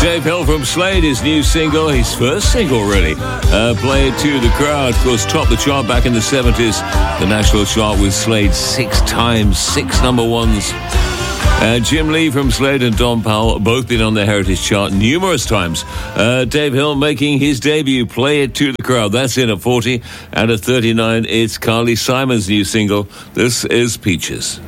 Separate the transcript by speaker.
Speaker 1: Dave Hill from Slade, his new single, his first single really, Play It To The Crowd. Of course, topped the chart back in the 70s. The national chart with Slade 6 times, 6 number ones. Jim Lee from Slade and Don Powell both been on the Heritage chart numerous times. Dave Hill making his debut, Play It To The Crowd. That's in at 40. And at 39, it's Carly Simon's new single. This is Peaches.